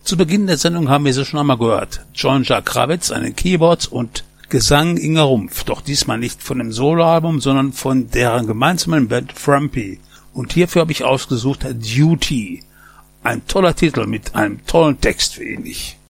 Zu Beginn der Sendung haben wir sie schon einmal gehört. Jean-Jacques Krawitz an den Keyboards und Gesang Inga Rumpf. Doch diesmal nicht von dem Soloalbum, sondern von deren gemeinsamen Band Frumpy. Und hierfür habe ich ausgesucht Duty. Ein toller Titel mit einem tollen Text, finde ich.